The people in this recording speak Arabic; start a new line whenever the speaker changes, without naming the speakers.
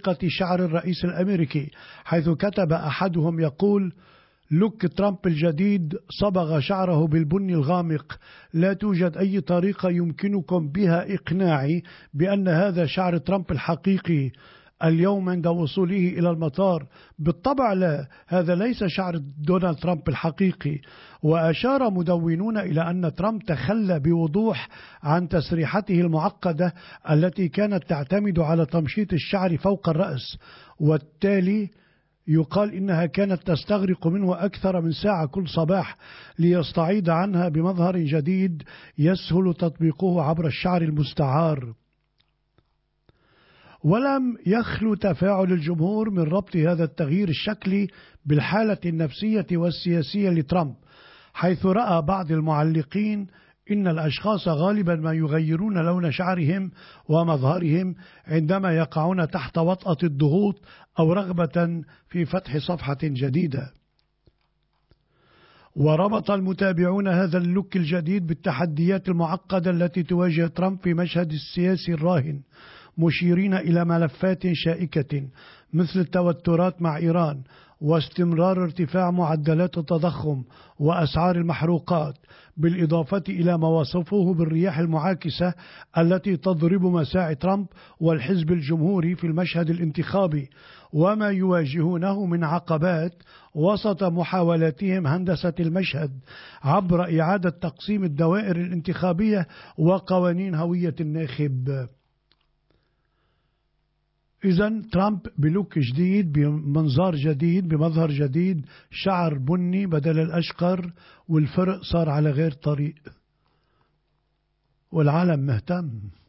حقيقة شعر الرئيس الأمريكي، حيث كتب أحدهم يقول: لوك ترامب الجديد صبغ شعره بالبني الغامق، لا توجد أي طريقة يمكنكم بها إقناعي بأن هذا شعر ترامب الحقيقي اليوم عند وصوله إلى المطار. بالطبع لا، هذا ليس شعر دونالد ترامب الحقيقي. وأشار مدونون إلى أن ترامب تخلى بوضوح عن تسريحته المعقدة التي كانت تعتمد على تمشيط الشعر فوق الرأس، والتالي يقال إنها كانت تستغرق منه أكثر من ساعة كل صباح ليستعيض عنها بمظهر جديد يسهل تطبيقه عبر الشعر المستعار. ولم يخلو تفاعل الجمهور من ربط هذا التغيير الشكلي بالحالة النفسية والسياسية لترامب، حيث رأى بعض المعلقين إن الأشخاص غالبا ما يغيرون لون شعرهم ومظهرهم عندما يقعون تحت وطأة الضغوط أو رغبة في فتح صفحة جديدة. وربط المتابعون هذا اللوك الجديد بالتحديات المعقدة التي تواجه ترامب في مشهد السياسي الراهن، مشيرين إلى ملفات شائكة مثل التوترات مع إيران واستمرار ارتفاع معدلات التضخم وأسعار المحروقات، بالإضافة إلى ما وصفوه بالرياح المعاكسة التي تضرب مساعي ترامب والحزب الجمهوري في المشهد الانتخابي، وما يواجهونه من عقبات وسط محاولاتهم هندسة المشهد عبر إعادة تقسيم الدوائر الانتخابية وقوانين هوية الناخب. إذن ترامب بلوك جديد، بمنظار جديد، بمظهر جديد، شعر بني بدل الأشقر، والفرق صار على غير طريق، والعالم مهتم.